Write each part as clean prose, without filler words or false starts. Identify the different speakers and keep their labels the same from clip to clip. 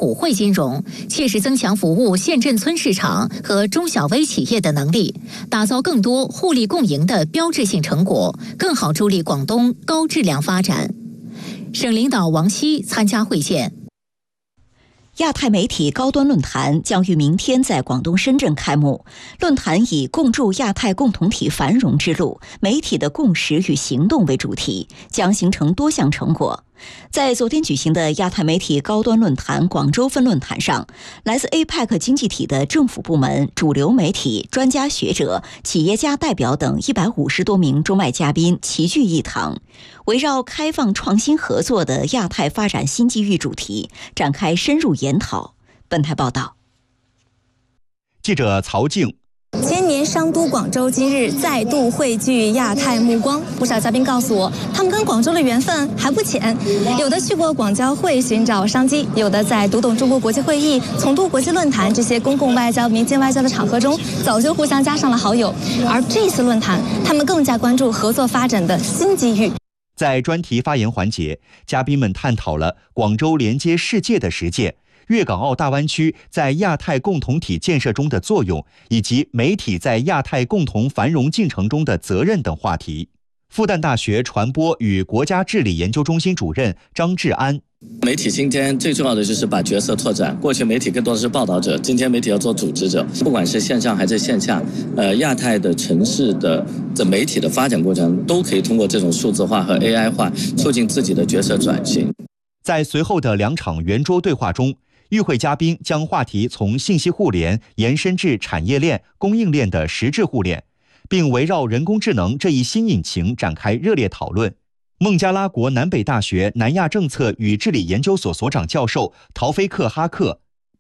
Speaker 1: 普惠金融，切实增强服务县镇村市场和中小微企业的能力，打造更多互利共赢的标志性成果，更好助力广东高质量发展。省领导王希参加会见。
Speaker 2: 亚太媒体高端论坛将于明天在广东深圳开幕。论坛以共筑亚太共同体繁荣之路，媒体的共识与行动为主题，将形成多项成果。在昨天举行的亚太媒体高端论坛广州分论坛上，来自 APEC 经济体的政府部门、主流媒体、专家学者、企业家代表等150多名中外嘉宾齐聚一堂，围绕开放创新合作的亚太发展新机遇主题展开深入研讨。本台报道，
Speaker 3: 记者曹静。
Speaker 4: 千年商都广州今日再度汇聚亚太目光，不少嘉宾告诉我，他们跟广州的缘分还不浅，有的去过广交会寻找商机，有的在读懂中国国际会议、从都国际论坛这些公共外交、民间外交的场合中，早就互相加上了好友。而这次论坛，他们更加关注合作发展的新机遇。
Speaker 3: 在专题发言环节，嘉宾们探讨了广州连接世界的实践、粤港澳大湾区在亚太共同体建设中的作用，以及媒体在亚太共同繁荣进程中的责任等话题。复旦大学传播与国家治理研究中心主任张志安：
Speaker 5: 媒体今天最重要的就是把角色拓展。过去媒体更多的是报道者，今天媒体要做组织者。不管是线上还是线下，亚太的城市的媒体的发展过程，都可以通过这种数字化和 AI 化，促进自己的角色转型。
Speaker 3: 在随后的2场圆桌对话中，与会嘉宾将话题从信息互联延伸至产业链、供应链的实质互联，并围绕人工智能这一新引擎展开热烈讨论。孟加拉国南北大学南亚政策与治理研究所所长教授陶菲克哈克：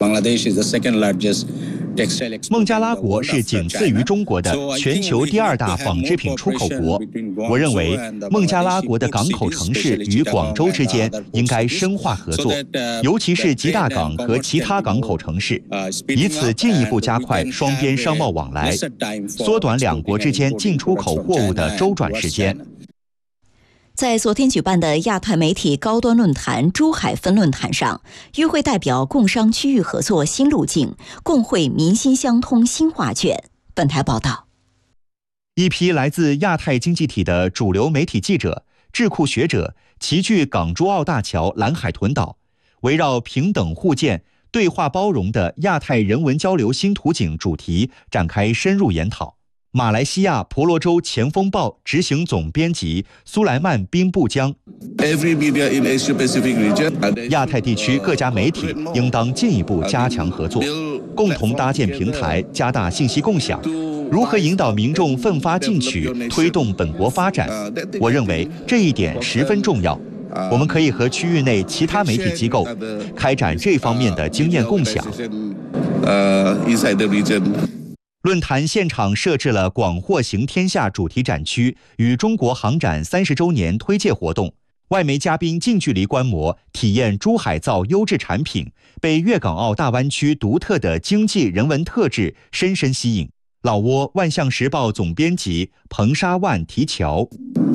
Speaker 3: 孟加拉国是仅次于中国的全球第2大纺织品出口国。我认为孟加拉国的港口城市与广州之间应该深化合作，尤其是吉大港和其他港口城市，以此进一步加快双边商贸往来，缩短两国之间进出口货物的周转时间。
Speaker 2: 在昨天举办的亚太媒体高端论坛珠海分论坛上，与会代表共商区域合作新路径，共绘民心相通新画卷。本台报道，
Speaker 3: 一批来自亚太经济体的主流媒体记者、智库学者齐聚港珠澳大桥蓝海豚岛，围绕平等互鉴、对话包容的亚太人文交流新图景主题展开深入研讨。马来西亚婆罗洲前锋报执行总编辑苏莱曼宾布江：亚太地区各家媒体应当进一步加强合作，共同搭建平台，加大信息共享。如何引导民众奋发进取，推动本国发展？我认为这一点十分重要。我们可以和区域内其他媒体机构开展这方面的经验共享。论坛现场设置了广货行天下主题展区与中国航展30周年推介活动，外媒嘉宾近距离观摩体验珠海造优质产品，被粤港澳大湾区独特的经济人文特质深深吸引。老挝万象时报总编辑彭沙万提桥：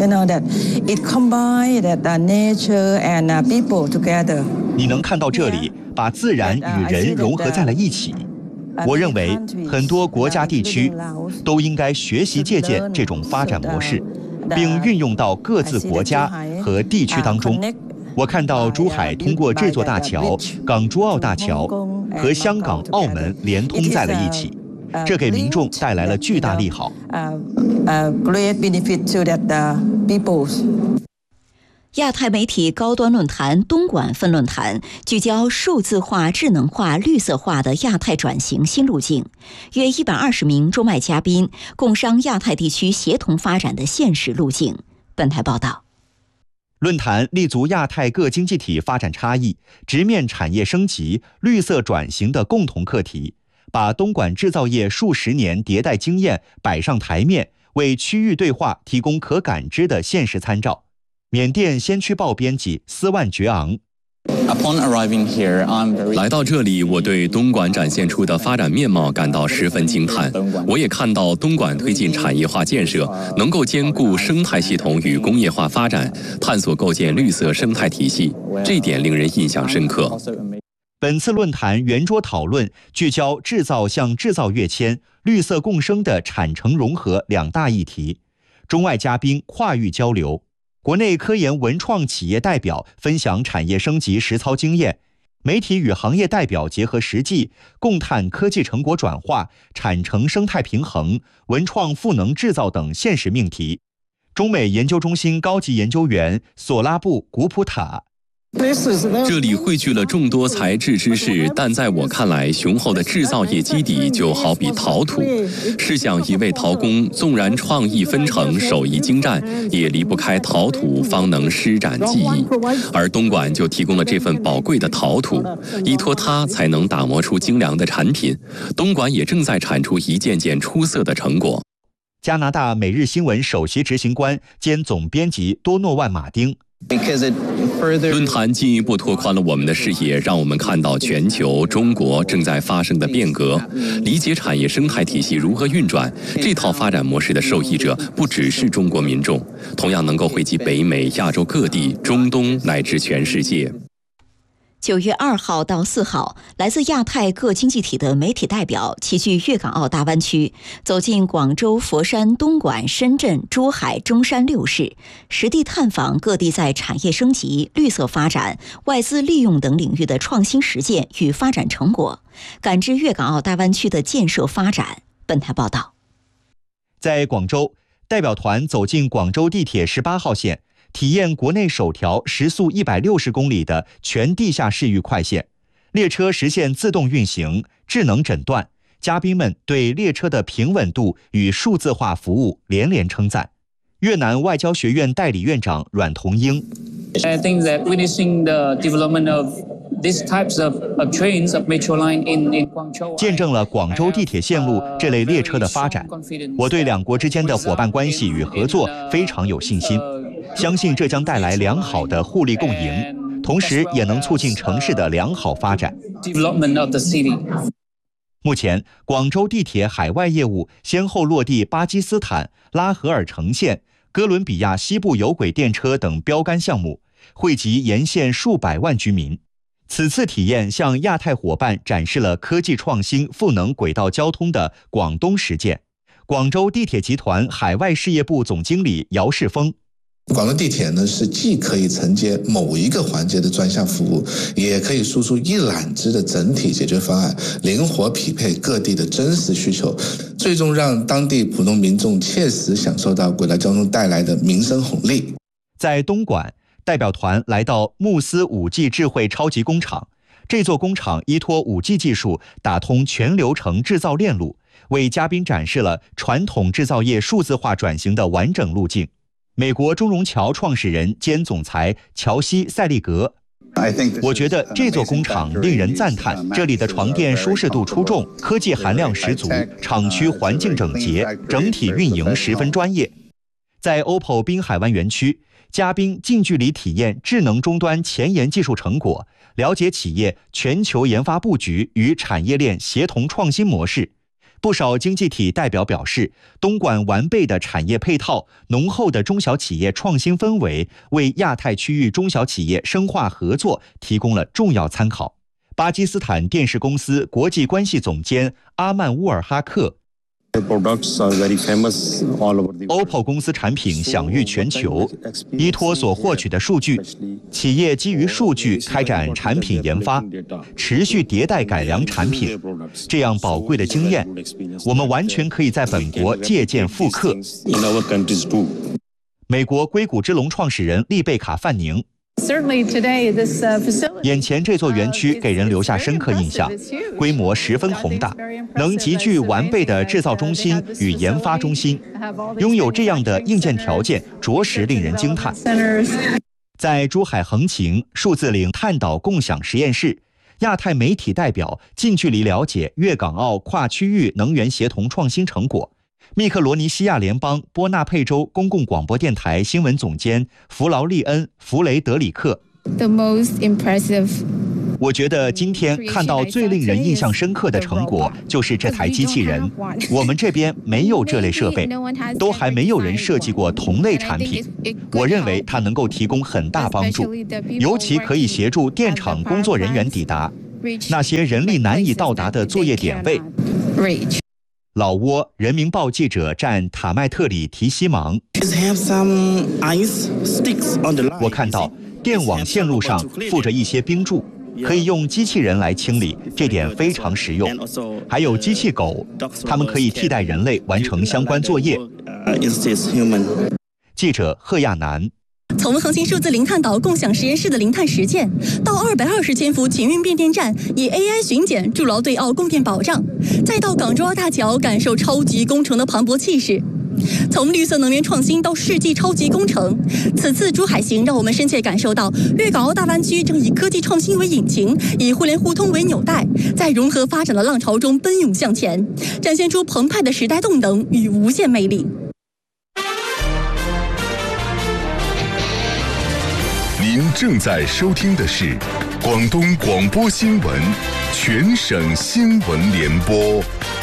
Speaker 3: 你能看到这里把自然与人融合在了一起。我认为很多国家地区都应该学习借鉴这种发展模式，并运用到各自国家和地区当中。我看到珠海通过这座大桥港珠澳大桥和香港、澳门连通在了一起，这给民众带来了巨大利好。
Speaker 2: 亚太媒体高端论坛东莞分论坛聚焦数字化、智能化、绿色化的亚太转型新路径，约120名中外嘉宾共商亚太地区协同发展的现实路径。本台报道，
Speaker 3: 论坛立足亚太各经济体发展差异，直面产业升级、绿色转型的共同课题，把东莞制造业数十年迭代经验摆上台面，为区域对话提供可感知的现实参照。缅甸先驱报编辑斯万觉昂：
Speaker 6: 来到这里，我对东莞展现出的发展面貌感到十分惊叹。我也看到东莞推进产业化建设，能够兼顾生态系统与工业化发展，探索构建绿色生态体系，这一点令人印象深刻。
Speaker 3: 本次论坛圆桌讨论聚焦制造向制造跃迁、绿色共生的产成融合两大议题，中外嘉宾跨域交流，国内科研文创企业代表分享产业升级实操经验，媒体与行业代表结合实际，共探科技成果转化、产成生态平衡、文创赋能制造等现实命题。中美研究中心高级研究员索拉布·古普塔。
Speaker 6: 这里汇聚了众多材质知识，但在我看来，雄厚的制造业基底就好比陶土。试想，一位陶工纵然创意纷呈、手艺精湛，也离不开陶土，方能施展技艺。而东莞就提供了这份宝贵的陶土，依托它才能打磨出精良的产品。东莞也正在产出一件件出色的成果。
Speaker 3: 加拿大《每日新闻》首席执行官兼总编辑多诺万·马丁。
Speaker 6: 论坛进一步拓宽了我们的视野，让我们看到全球、中国正在发生的变革，理解产业生态体系如何运转。这套发展模式的受益者不只是中国民众，同样能够惠及北美、亚洲各地、中东乃至全世界。
Speaker 2: 9月2号到4号，来自亚太各经济体的媒体代表齐聚粤港澳大湾区，走进广州、佛山、东莞、深圳、珠海、中山6市，实地探访各地在产业升级、绿色发展、外资利用等领域的创新实践与发展成果，感知粤港澳大湾区的建设发展。本台报道。
Speaker 3: 在广州，代表团走进广州地铁18号线，体验国内首条时速160公里的全地下市域快线，列车实现自动运行、智能诊断。嘉宾们对列车的平稳度与数字化服务连连称赞。越南外交学院代理院长阮同英
Speaker 7: I think that witnessing the development of these types of trains of metro line in Guangzhou
Speaker 3: 见证了广州地铁线路这类列车的发展。我对两国之间的伙伴关系与合作非常有信心，相信这将带来良好的互利共赢，同时也能促进城市的良好发展。目前，广州地铁海外业务先后落地巴基斯坦、拉合尔城线、哥伦比亚西部有轨电车等标杆项目，惠及沿线数百万居民。此次体验向亚太伙伴展示了科技创新赋能轨道交通的广东实践。广州地铁集团海外事业部总经理姚世峰。
Speaker 8: 广州地铁呢，是既可以承接某一个环节的专项服务，也可以输出一揽子的整体解决方案，灵活匹配各地的真实需求，最终让当地普通民众切实享受到轨道交通带来的民生红利。
Speaker 3: 在东莞，代表团来到慕斯 5G 智慧超级工厂，这座工厂依托 5G 技术打通全流程制造链路，为嘉宾展示了传统制造业数字化转型的完整路径。美国中融桥创始人兼总裁乔西·塞利格，我觉得这座工厂令人赞叹，这里的床垫舒适度出众，科技含量十足，厂区环境整洁，整体运营十分专业。在 OPPO 滨海湾园区，嘉宾近距离体验智能终端前沿技术成果，了解企业全球研发布局与产业链协同创新模式。不少经济体代表表示，东莞完备的产业配套、浓厚的中小企业创新氛围，为亚太区域中小企业深化合作提供了重要参考。巴基斯坦电视公司国际关系总监阿曼乌尔哈克，OPPO 公司产品享誉全球，依托所获取的数据，企业基于数据开展产品研发，持续迭代改良产品，这样宝贵的经验，我们完全可以在本国借鉴复刻。美国硅谷之龙创始人丽贝卡·范宁。眼前这座园区给人留下深刻印象，规模十分宏大，能集聚完备的制造中心与研发中心，拥有这样的硬件条件，着实令人惊叹。在珠海横琴数字岭探岛共享实验室，亚太媒体代表近距离了解粤港澳跨区域能源协同创新成果。密克罗尼西亚联邦波纳佩州公共广播电台新闻总监弗劳利恩·弗雷德里克。我觉得今天看到最令人印象深刻的成果就是这台机器人。我们这边没有这类设备，都还没有人设计过同类产品。我认为它能够提供很大帮助，尤其可以协助电厂工作人员抵达。 那些人力难以到达的作业点位。老挝人民报记者站塔麦特里提西芒，我看到电网线路上附着一些冰柱，可以用机器人来清理，这点非常实用。还有机器狗，它们可以替代人类完成相关作业。记者贺亚楠。
Speaker 4: 从恒星数字零碳岛共享实验室的零碳实践，到220千伏全运变电站以 AI 巡检筑牢对澳供电保障，再到港珠澳大桥感受超级工程的磅礴气势。从绿色能源创新到世纪超级工程，此次珠海行让我们深切感受到粤港澳大湾区正以科技创新为引擎，以互联互通为纽带，在融合发展的浪潮中奔涌向前，展现出澎湃的时代动能与无限魅力。
Speaker 9: 您正在收听的是广东广播新闻全省新闻联播。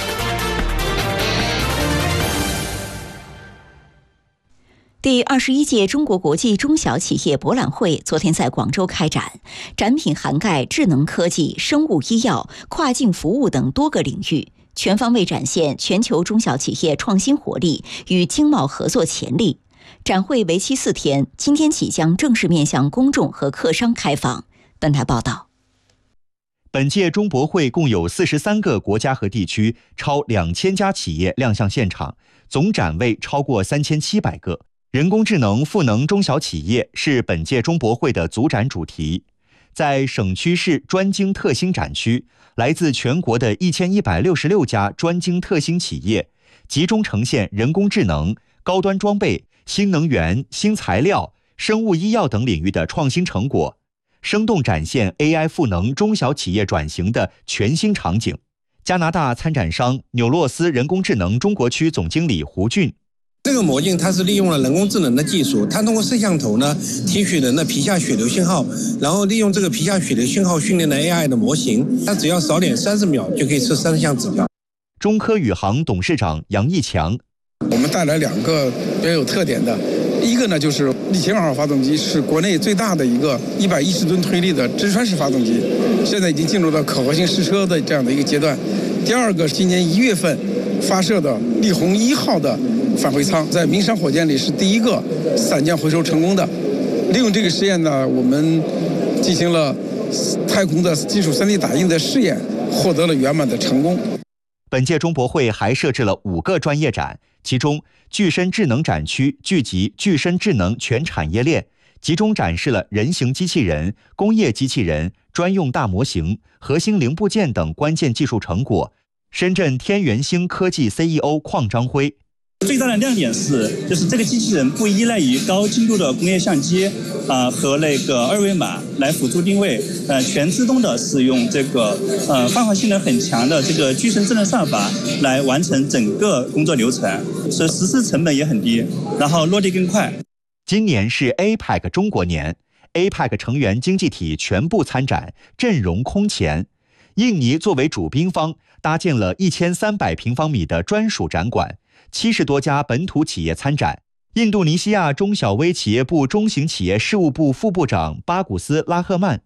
Speaker 2: 第21届中国国际中小企业博览会昨天在广州开展，展品涵盖智能科技、生物医药、跨境服务等多个领域，全方位展现全球中小企业创新活力与经贸合作潜力。展会为期4天，今天起将正式面向公众和客商开放。本台报道，
Speaker 3: 本届中博会共有43个国家和地区，超2000家企业亮相现场，总展位超过3700个。人工智能赋能中小企业是本届中博会的组展主题。在省区市专精特新展区，来自全国的1166家专精特新企业，集中呈现人工智能、高端装备、新能源、新材料、生物医药等领域的创新成果，生动展现 AI 赋能中小企业转型的全新场景。加拿大参展商纽洛斯人工智能中国区总经理胡俊，
Speaker 10: 这个模镜它是利用了人工智能的技术，它通过摄像头呢提取人的皮下血流信号，然后利用这个皮下血流信号训练的 AI 的模型，它只要扫脸30秒就可以测3项指标。
Speaker 3: 中科宇航董事长杨毅强，
Speaker 11: 我们带来2个比较有特点的，一个呢就是力氢2号发动机是国内最大的一个110吨推力的直穿式发动机，现在已经进入到可核心试车的这样的一个阶段。第二个今年1月份发射的力宏1号的返回舱，在民商火箭里是第一个散降回收成功的。利用这个实验呢，我们进行了太空的金属3D 打印的试验，获得了圆满的成功。
Speaker 3: 本届中博会还设置了5个专业展，其中具身智能展区聚集具身智能全产业链，集中展示了人形机器人、工业机器人、专用大模型、核心零部件等关键技术成果。深圳天元星科技 CEO 邝章辉，
Speaker 12: 最大的亮点就是这个机器人不依赖于高精度的工业相机和那个2维码来辅助定位，全自动的使用这个泛化性能很强的这个具身智能算法来完成整个工作流程，所以实施成本也很低，然后落地更快。
Speaker 3: 今年是 APEC 中国年， APEC 成员经济体全部参展，阵容空前。印尼作为主宾方，搭建了1300平方米的专属展馆，70多家本土企业参展。印度尼西亚中小微企业部中型企业事务部副部长巴古斯拉赫曼，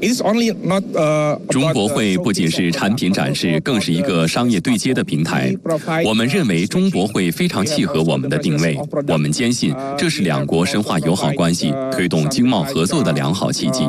Speaker 6: 中博会不仅是产品展示，更是一个商业对接的平台。我们认为中博会非常契合我们的定位，我们坚信这是2国深化友好关系、推动经贸合作的良好契机。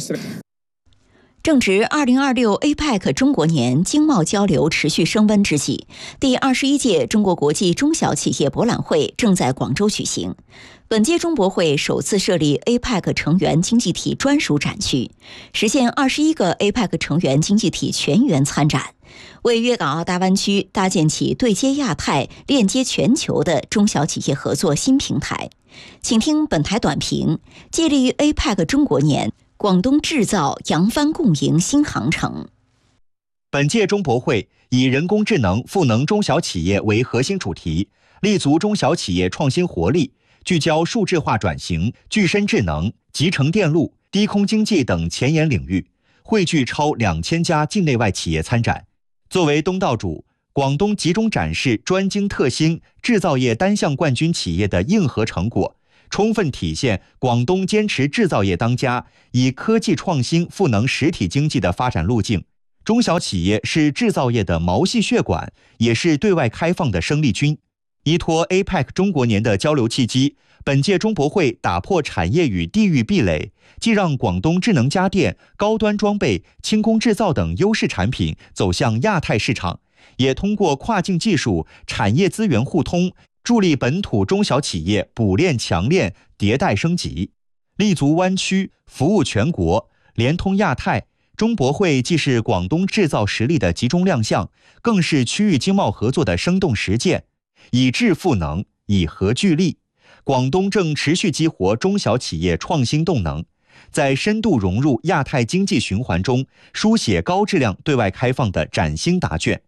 Speaker 2: 正值2026 APEC 中国年，经贸交流持续升温之际，第21届中国国际中小企业博览会正在广州举行。本届中博会首次设立 APEC 成员经济体专属展区，实现21个 APEC 成员经济体全员参展，为粤港澳大湾区搭建起对接亚太、链接全球的中小企业合作新平台。请听本台短评：借力于 APEC 中国年，广东制造扬帆共赢新航程。
Speaker 3: 本届中博会以人工智能赋能中小企业为核心主题，立足中小企业创新活力，聚焦数字化转型、具身智能、集成电路、低空经济等前沿领域，汇聚超2000家境内外企业参展。作为东道主，广东集中展示专精特新制造业单项冠军企业的硬核成果，充分体现广东坚持制造业当家，以科技创新赋能实体经济的发展路径。 中小企业是制造业的毛细血管，也是对外开放的生力军。依托 APEC 中国年的交流契机，本届中博会打破产业与地域壁垒，既让广东智能家电、高端装备、轻工制造等优势产品走向亚太市场，也通过跨境技术、产业资源互通，助力本土中小企业补链强链、迭代升级，立足湾区，服务全国，联通亚太。中博会既是广东制造实力的集中亮相，更是区域经贸合作的生动实践。以智赋能，以和聚力，广东正持续激活中小企业创新动能，在深度融入亚太经济循环中，书写高质量对外开放的崭新答卷。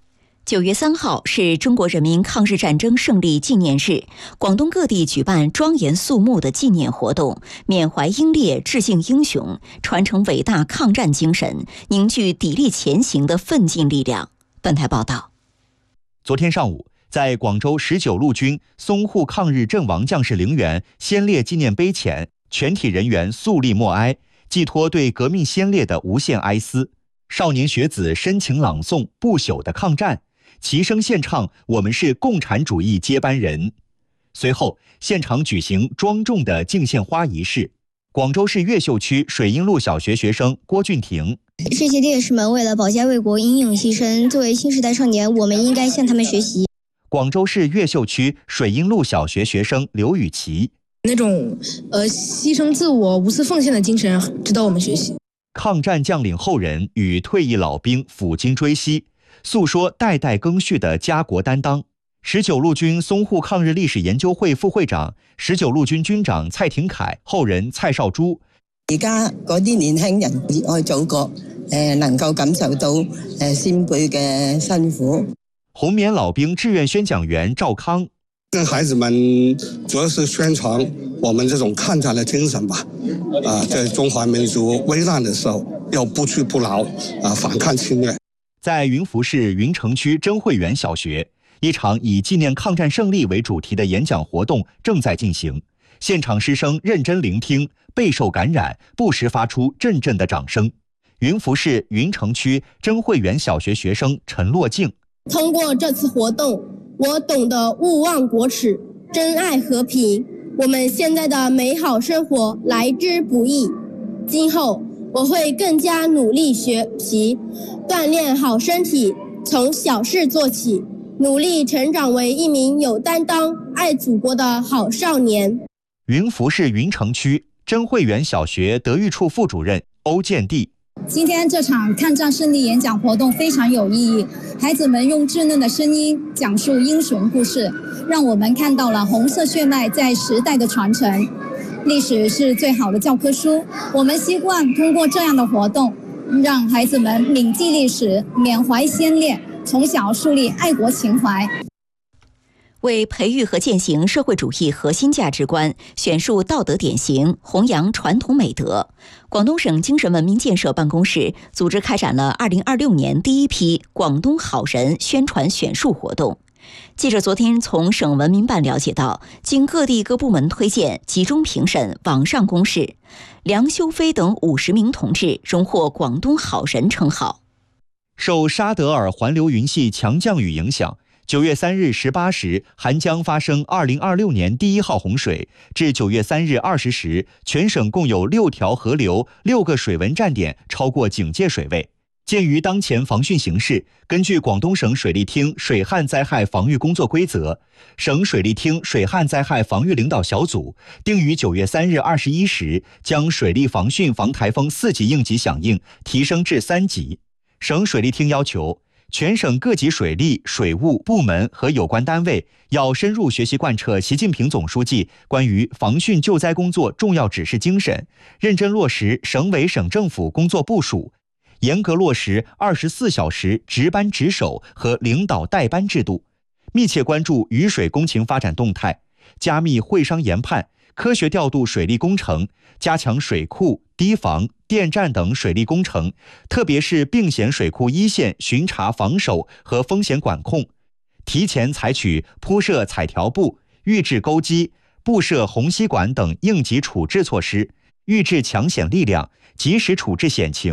Speaker 2: 9月3号是中国人民抗日战争胜利纪念日，广东各地举办庄严肃穆的纪念活动，缅怀英烈，致敬英雄，传承伟大抗战精神，凝聚砥砺前行的奋进力量。本台报道。
Speaker 3: 昨天上午，在广州19路军淞沪抗日阵亡将士陵园先烈纪念碑前，全体人员肃立默哀，寄托对革命先烈的无限哀思。少年学子深情朗诵不朽的抗战，齐声献唱我们是共产主义接班人。随后现场举行庄重的敬献花仪式。广州市越秀区水英路小学学生郭俊廷：
Speaker 13: 这些烈士们为了保家卫国英勇牺牲，作为新时代少年，我们应该向他们学习。
Speaker 3: 广州市越秀区水英路小学学生刘雨琪：
Speaker 14: 那种牺牲自我、无私奉献的精神值得我们学习。
Speaker 3: 抗战将领后人与退役老兵抚今追昔，诉说代代更续的家国担当。19路军淞沪抗日历史研究会副会長、19路軍軍長蔡廷鎧後人蔡少珠：
Speaker 15: 而家嗰啲年輕人熱愛祖國，能夠感受到先輩嘅辛苦。
Speaker 3: 紅棉老兵志願宣講員趙康：
Speaker 16: 跟孩子們主要是宣傳我們這種抗戰的精神吧。在中華民族危難的時候，要不屈不撓，反抗侵略。
Speaker 3: 在雲浮市雲城區真慧園小學，一場以紀念抗戰勝利為主題的演講活動正在進行，現場師生認真聆聽，備受感染，不時發出陣陣的掌聲。雲浮市雲城區真慧園小學學生陳洛靜：
Speaker 17: 通過這次活動，我懂得勿忘國恥，珍愛和平。我們現在的美好生活來之不易，今後我會更加努力學習，鍛鍊好身體，從小事做起，努力成長為一名有擔當、愛祖國的好少年。
Speaker 3: 雲浮市雲城區真慧園小學德育處副主任歐建地：
Speaker 18: 今天這場抗戰勝利演講活動非常有意義，孩子們用稚嫩的聲音講述英雄故事，讓我們看到了紅色血脈在時代的傳承。歷史是最好的教科書，我們希望通過這樣的活動，讓孩子們銘記歷史，緬懷先烈，從小樹立愛國情懷。
Speaker 2: 為培育和踐行社會主義核心價值觀，選述道德典型，弘揚傳統美德，廣東省精神文明建設辦公室組織開展了2026年第一批廣東好人宣傳選述活動。記者昨天從省文明辦了解到，經各地各部門推薦，集中評審，網上公示，梁修飛等50名同志榮獲廣東好人稱號。
Speaker 3: 受沙德爾環流雲系強降雨影響，9月3日18時，涵江發生2026年第1號洪水，至9月3日20時，全省共有6條河流、6個水文站點超過警戒水位。鑑於當前防汛形勢，根據廣東省水利廳水旱災害防禦工作規則，省水利廳水旱災害防禦領導小組定於9月3日21時將水利防汛防颱風4級應急響應提升至3級。省水利廳要求全省各級水利、水務部門和有關單位要深入學習貫徹習近平總書記關於防汛救災工作重要指示精神，認真落實省委省政府工作部署，嚴格落實24小時值班值守和領導代班制度，密切關注雨水工程發展動態，加密會商研判，科學調度水利工程，加強水庫、堤防、電站等水利工程，特別是並險水庫一線巡查防守和風險管控，提前採取鋪設採調布、預置溝基、布設虹吸管等應急處置措施，預置搶險力量，及時處置險情，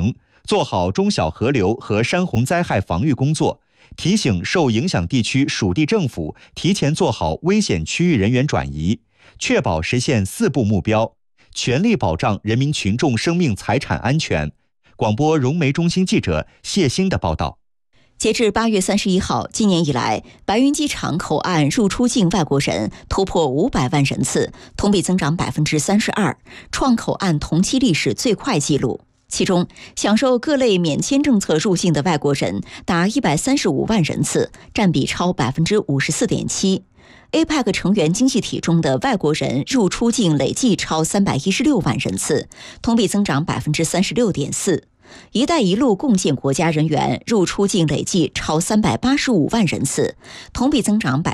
Speaker 3: 做好中小河流和山洪灾害防御工作，提醒受影响地区属地政府提前做好危险区域人员转移，确保实现4步目标，全力保障人民群众生命财产安全。广播融媒中心记者谢欣的报道。
Speaker 2: 截至8月31号，今年以来，白云机场口岸入出境外国人突破500万人次，同比增长32%，创口岸同期历史最快纪录。其中，享受各类免签政策入境的外国人达135万人次，占比超54.7%。APEC 成员经济体中的外国人入出境累计超316万人次，同比增长36.4%。一带一路共建国家人员入出境累计超385万人次，同比增长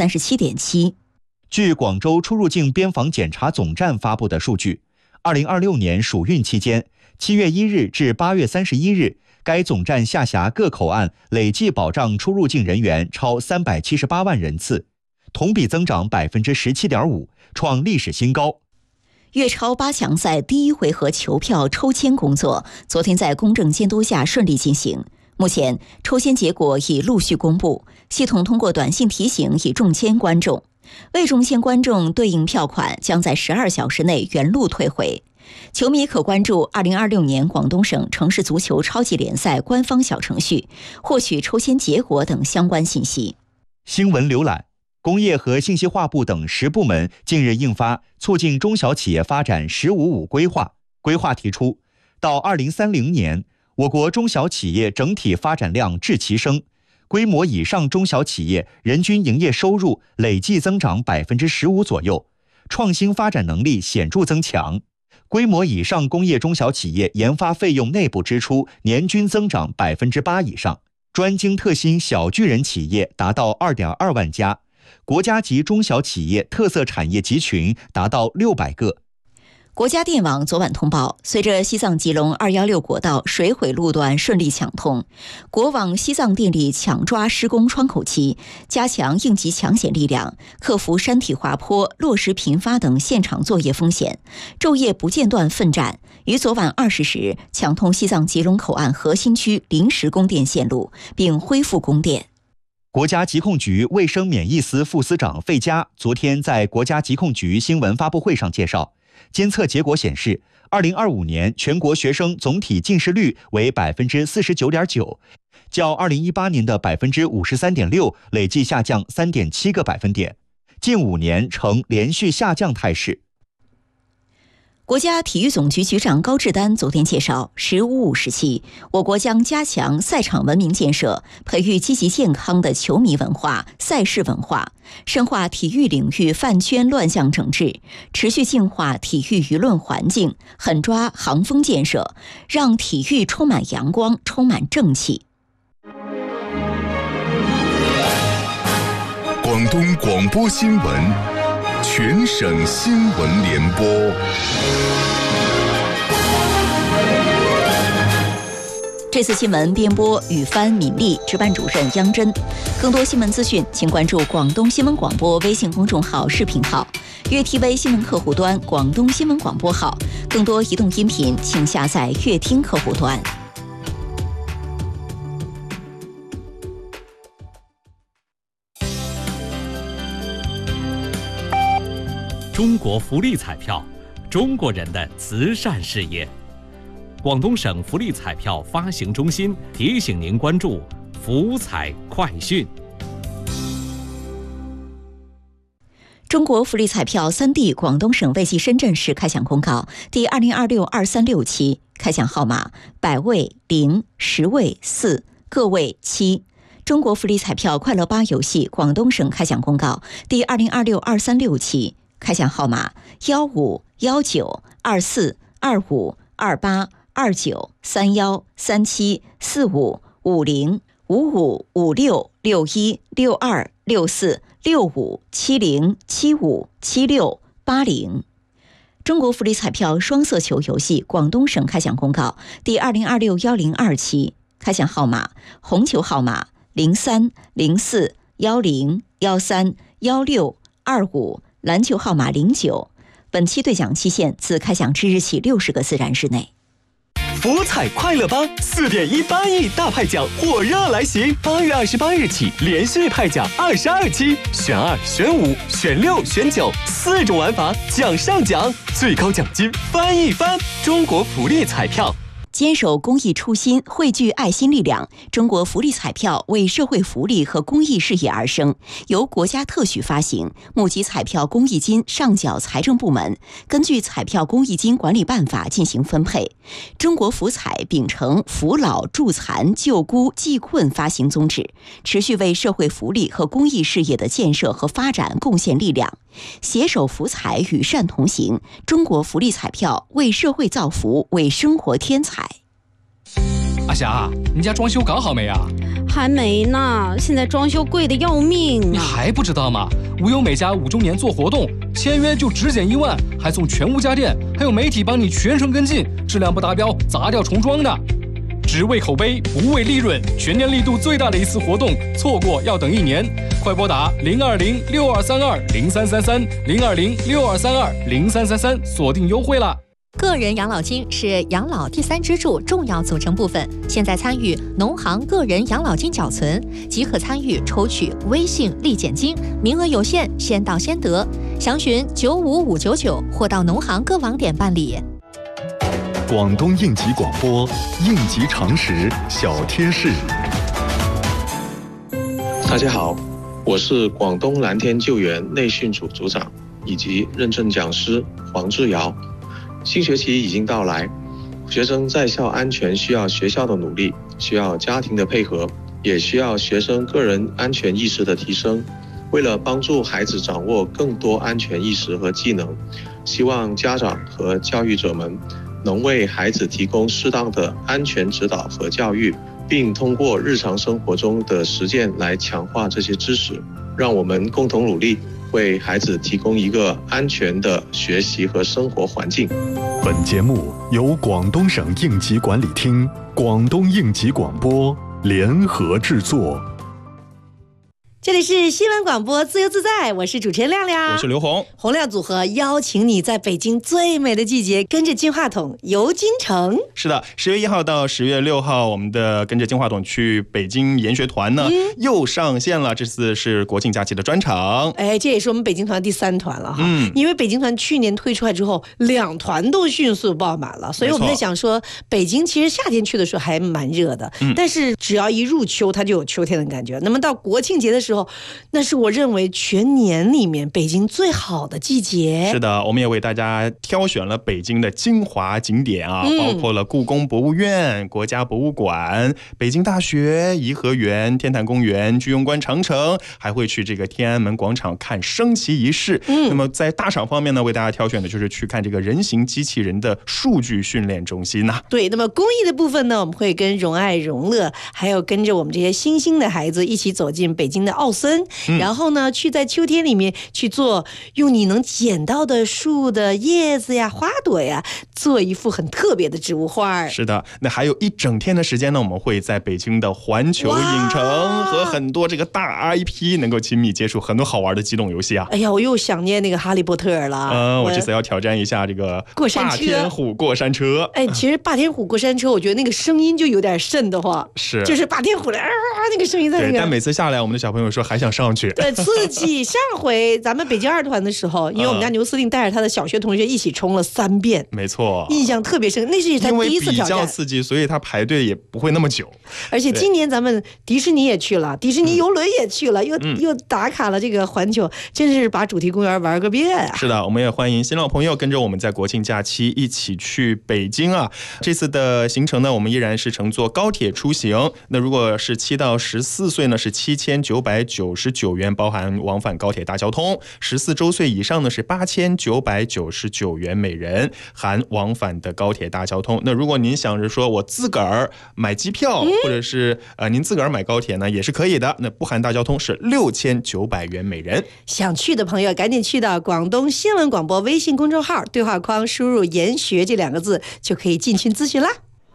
Speaker 2: 37.7%。
Speaker 3: 据广州出入境边防检查总站发布的数据，2026年暑运期间，7月1日至8月31日，该总站下辖各口岸累计保障出入境人员超378万人次，同比增长17.5%，创历史新高。
Speaker 2: 粤超8强赛第1回合球票抽签工作昨天在公正监督下顺利进行，目前抽签结果已陆续公布，系统通过短信提醒已中签观众，未中签观众对应票款将在12小时内原路退回。球迷可关注2026年广东省城市足球超级联赛官方小程序，获取抽签结果等相关信息。
Speaker 3: 新闻浏览。工业和信息化部等10部门近日印发促进中小企业发展“1055”规划。规划提出，到2030年，我国中小企业整体发展量至其升，规模以上中小企业人均营业收入累计增长15%左右，创新发展能力显著增强。规模以上工业中小企业研发费用内部支出年均增长8%以上，专精特新小巨人企业达到2.2万家。国家级中小企业特色产业集群达到600个。
Speaker 2: 国家电网昨晚通报，随着西藏吉隆216国道水毁路段顺利抢通，国网西藏电力抢抓施工窗口期，加强应急抢险力量，克服山体滑坡、落石频发等现场作业风险，昼夜不间断奋战，于昨晚20时抢通西藏吉隆口岸核心区临时供电线路，并恢复供电。
Speaker 3: 国家疾控局卫生免疫司副司长费佳昨天在国家疾控局新闻发布会上介绍，监测结果显示，2025年全国学生总体近视率为49.9%，较2018年的53.6%累计下降3.7个百分点，近5年呈连续下降态势。
Speaker 2: 国家体育总局局长高志丹昨天介绍，“1055”时期，我国将加强赛场文明建设，培育积极健康的球迷文化、赛事文化，深化体育领域饭圈乱象整治，持续净化体育舆论环境，狠抓行风建设，让体育充满阳光，充满正气。
Speaker 9: 广东广播新闻。全省新闻联播。
Speaker 2: 这次新闻编播雨帆、敏丽，值班主任央真。更多新闻资讯，请关注广东新闻广播微信公众号、视频号、粤 TV 新闻客户端、广东新闻广播号。更多移动音频，请下载粤听客户端。
Speaker 19: 中国福利彩票，中国人的慈善事业。广东省福利彩票发行中心提醒您关注福彩快讯。
Speaker 2: 中国福利彩票3D 广东省卫计深圳市开奖公告第2026-236期，开奖号码100位0、10位4、个位7。中国福利彩票快乐8游戏广东省开奖公告第2026-236期，开奖号码15、19、24、25、28、29、31、37、45、50、55、56、61、62、64、65、70、75、76、80。中国福利彩票双色球游戏广东省开奖公告第2026-102期，开奖号码红球号码03、04、10、13、16、25，篮球号码09。本期兑奖期限自开奖之日起60个自然日内。
Speaker 20: 福彩快乐吧，4.18亿大派奖火热来袭，8月28日起连续派奖22期，选2、选5、选6、选9，4种玩法，奖上奖，最高奖金翻一番。中国福利彩票。
Speaker 2: 坚守公益初心，汇聚爱心力量。中国福利彩票为社会福利和公益事业而生，由国家特许发行，募集彩票公益金上缴财政部门，根据彩票公益金管理办法进行分配。中国福彩秉承扶老助残救孤济困发行宗旨，持续为社会福利和公益事业的建设和发展贡献力量。携手福彩，与善同行。中国福利彩票为社会造福，为生活添彩。
Speaker 21: 阿霞，你家装修搞好没啊？
Speaker 22: 还没呢，现在装修贵得要命。
Speaker 21: 你还不知道吗？无忧美家5周年做活动，签约就只减1万，还送全屋家电，还有媒体帮你全程跟进，质量不达标砸掉重装的。只为口碑，不为利润，全年力度最大的一次活动，错过要等1年。快拨打020-6232-0333，020-6232-0333，锁定优惠了。
Speaker 23: 个人养老金是养老第3支柱重要组成部分，现在参与农行个人养老金缴存，即可参与抽取微信立减金，名额有限，先到先得。详询95599或到农行各网点办理。
Speaker 9: 广东应急广播，应急常识小贴士。
Speaker 24: 大家好，我是广东蓝天救援内训组组长以及认证讲师黄志尧。新学期已经到来，学生在校安全需要学校的努力，需要家庭的配合，也需要学生个人安全意识的提升。为了帮助孩子掌握更多安全意识和技能，希望家长和教育者们能为孩子提供适当的安全指导和教育，并通过日常生活中的实践来强化这些知识。让我们共同努力，为孩子提供一个安全的学习和生活环境。
Speaker 9: 本节目由广东省应急管理厅、广东应急广播联合制作。
Speaker 25: 这里是新闻广播自由自在，我是主持人亮亮，
Speaker 26: 我是刘红。
Speaker 25: 洪亮组合邀请你在北京最美的季节跟着金话筒游京城。
Speaker 26: 是的，10月1号到10月6号，我们的跟着金话筒去北京研学团呢，又上线了。这次是国庆假期的专场。
Speaker 25: 哎，这也是我们北京团第3团了哈。因为北京团去年推出来之后，2团都迅速爆满了，所以我们在想说，北京其实夏天去的时候还蛮热的，但是只要一入秋，它就有秋天的感觉。那么到国庆节的时候，那是我认为全年里面北京最好的季节。
Speaker 26: 是的，我们也为大家挑选了北京的精华景点啊，包括了故宫博物院、国家博物馆、北京大学、颐和园、天坛公园、居庸关长城，还会去这个天安门广场看升旗仪式。那么在大厂方面呢，为大家挑选的就是去看这个人形机器人的数据训练中心呐。
Speaker 25: 对，那么公益的部分呢，我们会跟荣爱荣乐，还有跟着我们这些新兴的孩子一起走进北京的奥森，然后呢，去在秋天里面去做，用你能捡到的树的叶子呀、花朵呀，做一幅很特别的植物画。
Speaker 26: 是的，那还有一整天的时间呢，我们会在北京的环球影城和很多这个大 IP 能够亲密接触很多好玩的机动游戏啊。
Speaker 25: 哎呀，我又想念那个哈利波特了。
Speaker 26: 我这次要挑战一下这个霸天虎过山车。
Speaker 25: 哎，其实霸天虎过山车，我觉得那个声音就有点瘆得慌，
Speaker 26: 是，
Speaker 25: 就是霸天虎的那个声音在那个。
Speaker 26: 但每次下来，我们的小朋友说还想上去。
Speaker 25: 对，刺激。上回咱们北京2团的时候，因为我们家牛司令带着他的小学同学一起冲了3遍，
Speaker 26: 没错，
Speaker 25: 印象特别深。那是他第一次挑战，因为
Speaker 26: 比较刺激，所以他排队也不会那么久。
Speaker 25: 而且今年咱们迪士尼也去了，迪士尼游轮也去了，又打卡了这个环球，真是把主题公园玩个遍啊！
Speaker 26: 是的，我们也欢迎新老朋友跟着我们在国庆假期一起去北京啊。这次的行程呢，我们依然是乘坐高铁出行。那如果是7到14岁呢，是7999元，包含往返高铁大交通；14周岁以上呢是8999元每人，含往返的高铁大交通。那如果您想着说我自个儿买机票，或者是您自个儿买高铁呢，也是可以的。那不含大交通是6900元每人。
Speaker 25: 想去的朋友赶紧去到广东新闻广播微信公众号对话框输入研学这2个字，就可以进群咨询啦。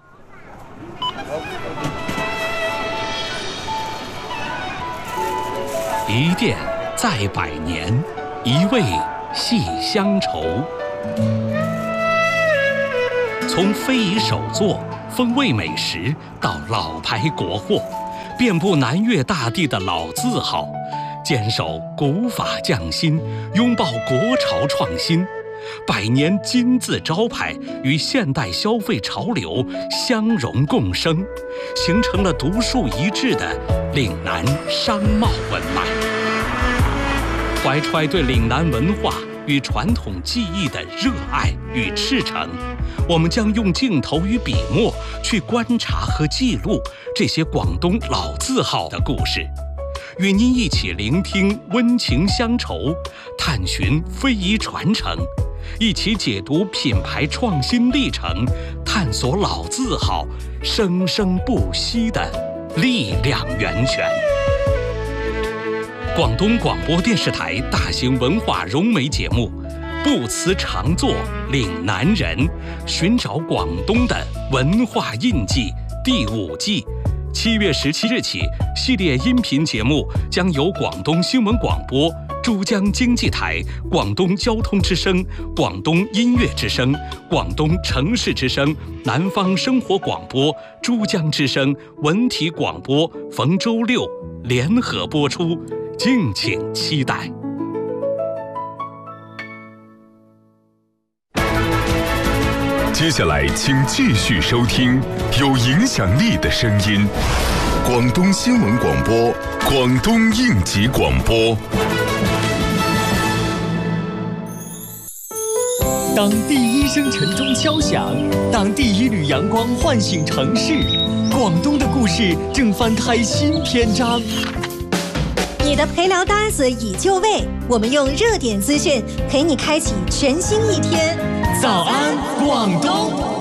Speaker 19: 一店在百年，一味系乡愁。从非遗手作风味美食到老牌国货，遍布南粤大地的老字号，坚守古法匠心，拥抱国潮创新，100年金字招牌与现代消费潮流相融共生，形成了独树一帜的岭南商贸文脉。怀揣对岭南文化与传统技艺的热爱与赤诚，我们将用镜头与笔墨去观察和记录这些广东老字号的故事，与您一起聆听温情乡愁，探寻非遗传承，一起解读品牌创新历程，探索老字号生生不息的力量源泉。广东广播电视台大型文化融媒节目《不辞常作岭南人》，寻找广东的文化印记第5季，7月17日起，系列音频节目将由广东新闻广播、珠江经济台、广东交通之声、广东音乐之声、广东城市之声、南方生活广播、珠江之声、文体广播逢周6联合播出，敬请期待。
Speaker 9: 接下来，请继续收听有影响力的声音——广东新闻广播、广东应急广播。
Speaker 20: 当第1声晨钟敲响，当第1缕阳光唤醒城市，广东的故事正翻开新篇章。
Speaker 1: 你的陪聊搭子已就位，我们用热点资讯陪你开启全新一天。
Speaker 20: 早安，广东。